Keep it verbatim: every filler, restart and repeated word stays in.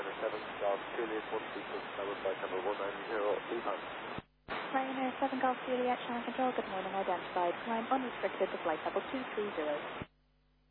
Ryanair seven Golf Juliet one two six seven flight number one nine zero Lima. Ryanair seven Golf Juliet, Channel Control, good morning, identified. Climb unrestricted to flight level two three zero.